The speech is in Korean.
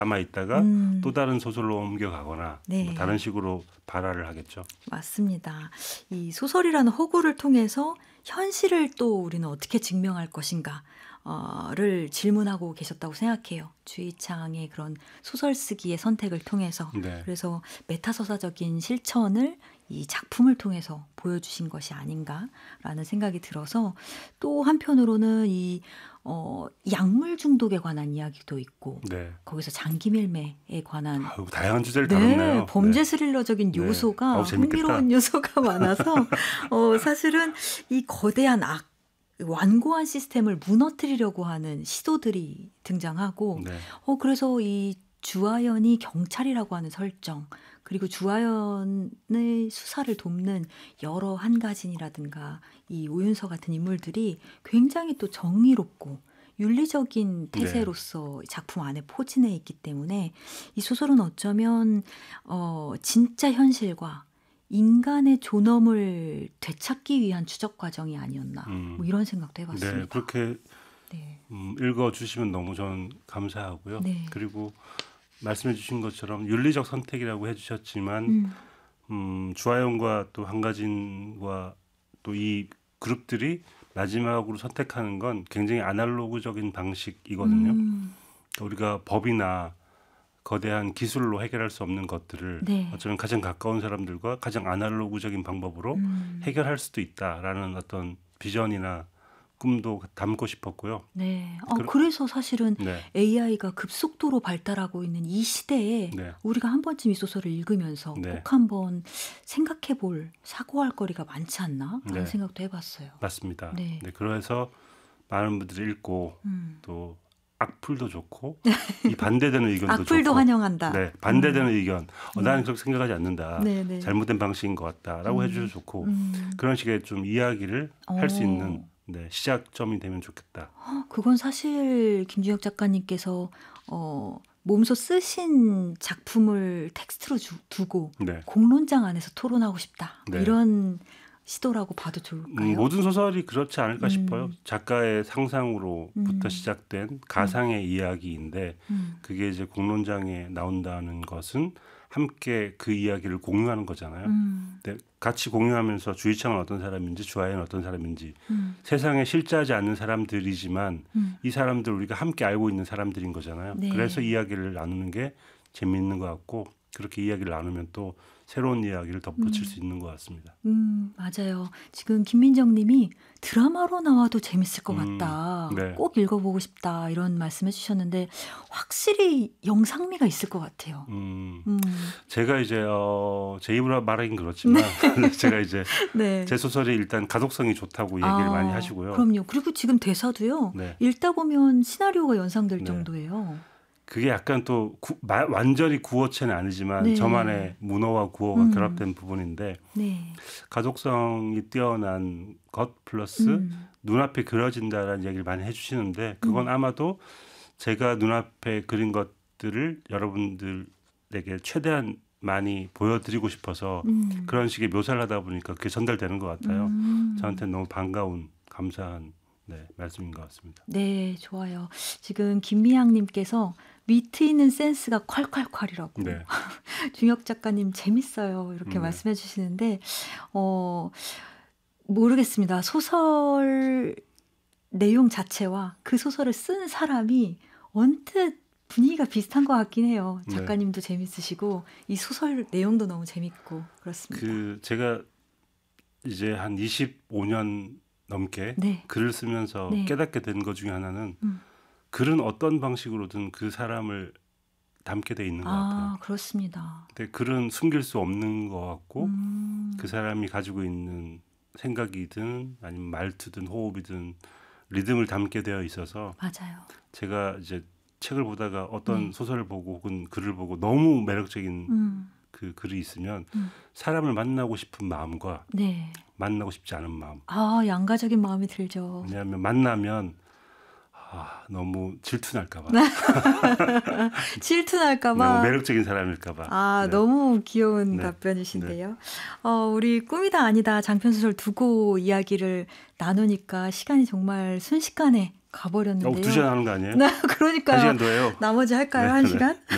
남아 있다가 또 다른 소설로 옮겨가거나 네. 뭐 다른 식으로 발화를 하겠죠. 맞습니다. 이 소설이라는 허구를 통해서 현실을 또 우리는 어떻게 증명할 것인가 를 질문하고 계셨다고 생각해요. 주희창의 그런 소설 쓰기의 선택을 통해서. 네. 그래서 메타서사적인 실천을 이 작품을 통해서 보여주신 것이 아닌가라는 생각이 들어서 또 한편으로는 이 약물 중독에 관한 이야기도 있고 네. 거기서 장기밀매에 관한 아유, 다양한 주제를 다뤘네요. 범죄 네. 스릴러적인 네. 요소가 어우, 재밌겠다. 흥미로운 요소가 많아서 사실은 이 거대한 완고한 시스템을 무너뜨리려고 하는 시도들이 등장하고 네. 그래서 이 주하연이 경찰이라고 하는 설정 그리고 주하연의 수사를 돕는 여러 한가진이라든가 이 오윤서 같은 인물들이 굉장히 또 정의롭고 윤리적인 태세로서 작품 안에 포진해 있기 때문에 이 소설은 어쩌면 진짜 현실과 인간의 존엄을 되찾기 위한 추적 과정이 아니었나 뭐 이런 생각도 해봤습니다. 네, 그렇게 네. 읽어주시면 너무 저는 감사하고요. 네. 그리고 말씀해 주신 것처럼 윤리적 선택이라고 해주셨지만 주하연과 또 한가진과 또 이 그룹들이 마지막으로 선택하는 건 굉장히 아날로그적인 방식이거든요. 그러니까 우리가 법이나 거대한 기술로 해결할 수 없는 것들을 네. 어쩌면 가장 가까운 사람들과 가장 아날로그적인 방법으로 해결할 수도 있다라는 어떤 비전이나 꿈도 담고 싶었고요. 네. 그래서 사실은 네. AI가 급속도로 발달하고 있는 이 시대에 네. 우리가 한 번쯤 이 소설을 읽으면서 네. 꼭 한번 생각해 볼 사고할 거리가 많지 않나 라는 네. 생각도 해봤어요. 맞습니다. 네. 네, 그래서 많은 분들이 읽고 또 악플도 좋고 이 반대되는 의견도 악플도 좋고 환영한다. 네, 반대되는 의견 나는 그렇게 생각하지 않는다. 네, 네. 잘못된 방식인 것 같다라고 해주셔도 좋고 그런 식의 좀 이야기를 할 수 있는 시작점이 되면 좋겠다. 그건 사실 김준혁 작가님께서 몸소 쓰신 작품을 텍스트로 두고 네. 공론장 안에서 토론하고 싶다. 네. 이런 시도라고 봐도 좋을까요? 모든 소설이 그렇지 않을까 싶어요. 작가의 상상으로부터 시작된 가상의 이야기인데 그게 이제 공론장에 나온다는 것은 함께 그 이야기를 공유하는 거잖아요. 근데 같이 공유하면서 주희창은 어떤 사람인지 주하연은 어떤 사람인지 세상에 실제하지 않는 사람들이지만 이 사람들 우리가 함께 알고 있는 사람들인 거잖아요. 네. 그래서 이야기를 나누는 게 재미있는 것 같고 그렇게 이야기를 나누면 또 새로운 이야기를 덧붙일 수 있는 것 같습니다. 맞아요. 지금 김민정 님이 드라마로 나와도 재밌을 것 같다. 네. 꼭 읽어보고 싶다. 이런 말씀해 주셨는데 확실히 영상미가 있을 것 같아요. 제가 이제 제 입으로 말하긴 그렇지만 제가 이제 네. 제 소설이 일단 가독성이 좋다고 얘기를 많이 하시고요. 그럼요. 그리고 지금 대사도요. 네. 읽다 보면 시나리오가 연상될 네. 정도예요. 그게 약간 또 완전히 구어체는 아니지만 네. 저만의 문어와 구어가 결합된 부분인데 네. 가독성이 뛰어난 것 플러스 눈앞에 그려진다라는 얘기를 많이 해주시는데 그건 아마도 제가 눈앞에 그린 것들을 여러분들에게 최대한 많이 보여드리고 싶어서 그런 식의 묘사를 하다 보니까 그게 전달되는 것 같아요. 저한테는 너무 반가운 감사한 말씀인 것 같습니다. 네, 좋아요. 지금 김미향님께서 위트 있는 센스가 콸콸콸이라고. 네. 준혁 작가님 재밌어요. 이렇게 말씀해 주시는데 모르겠습니다. 소설 내용 자체와 그 소설을 쓴 사람이 언뜻 분위기가 비슷한 것 같긴 해요. 작가님도 재밌으시고 이 소설 내용도 너무 재밌고 그렇습니다. 제가 이제 한 25년 넘게 글을 쓰면서 깨닫게 된 것 중에 하나는 글은 어떤 방식으로든 그 사람을 담게 돼 있는 것 같아요. 그렇습니다. 근데 글은 숨길 수 없는 것 같고 그 사람이 가지고 있는 생각이든 아니면 말투든 호흡이든 리듬을 담게 되어 있어서 맞아요. 제가 이제 책을 보다가 어떤 소설을 보고 혹은 글을 보고 너무 매력적인 그 글이 있으면 사람을 만나고 싶은 마음과 만나고 싶지 않은 마음. 양가적인 마음이 들죠. 왜냐하면 만나면 너무 질투날까 봐. 질투날까 봐. 너무 매력적인 사람일까 봐. 너무 귀여운 답변이신데요. 우리 꿈이다 아니다 장편소설 두고 이야기를 나누니까 시간이 정말 순식간에 가버렸는데요. 2시간 하는 거 아니에요? 그러니까요. 1시간 더 해요. 나머지 할까요? 1시간?